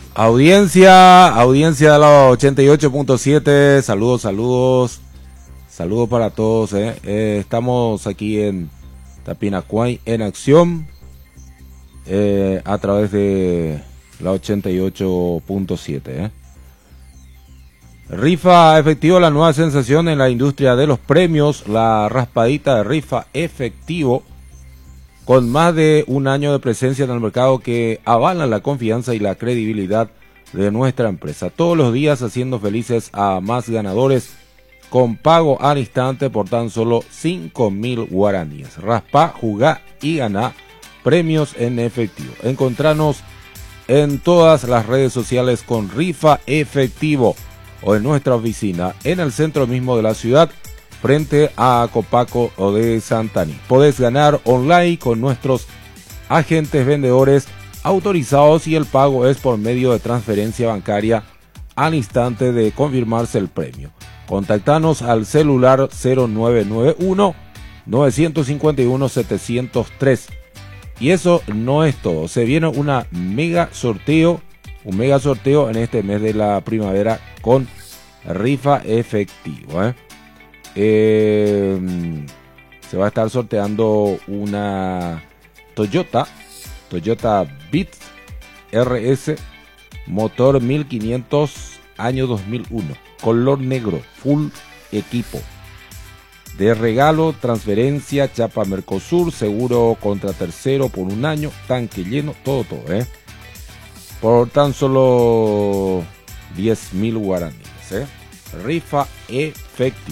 Audiencia de la 88.7, saludos para todos. Estamos aquí en Tapinacuay en acción a través de la 88.7. Rifa efectivo, la nueva sensación en la industria de los premios, la raspadita de rifa efectivo, con más de un año de presencia en el mercado que avalan la confianza y la credibilidad de nuestra empresa. Todos los días haciendo felices a más ganadores con pago al instante por tan solo 5.000 guaraníes. Raspa, jugá y ganá premios en efectivo. Encontranos en todas las redes sociales con Rifa Efectivo o en nuestra oficina en el centro mismo de la ciudad, frente a Copaco o de Santani. Podés ganar online con nuestros agentes vendedores autorizados y el pago es por medio de transferencia bancaria al instante de confirmarse el premio. Contactanos al celular 0991 951 703. Y eso no es todo. Se viene un mega sorteo en este mes de la primavera con rifa efectivo. Se va a estar sorteando una Toyota Vitz RS motor 1500 año 2001, color negro, full equipo. De regalo, transferencia, chapa Mercosur, seguro contra tercero por un año, tanque lleno, todo. Por tan solo 10.000 guaraníes. Rifa efectiva.